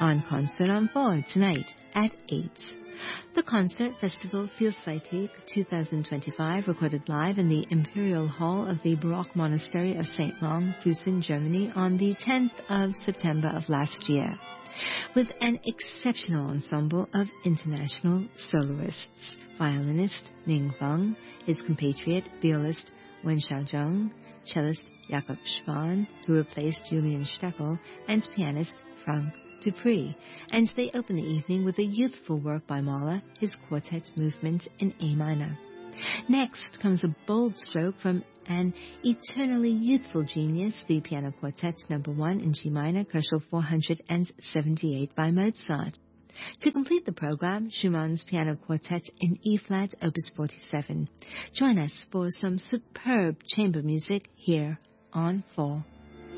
on Concert on 4 tonight at 8. The Concert Festival Vielfältig 2025 recorded live in the Imperial Hall of the Baroque Monastery of St. Long, Füssen, Germany on the 10th of September of last year, with an exceptional ensemble of international soloists. Violinist Ning Feng, his compatriot violist Wen Xiaozheng, cellist Jakob Schwan, who replaced Julian Steckel, and pianist Frank Dupree, and they open the evening with a youthful work by Mahler, his quartet movement in A minor. Next comes a bold stroke from an eternally youthful genius, the Piano Quartet No. 1 in G minor, Koszul 478 by Mozart. To complete the program, Schumann's Piano Quartet in E-flat, Opus 47. Join us for some superb chamber music here on 4.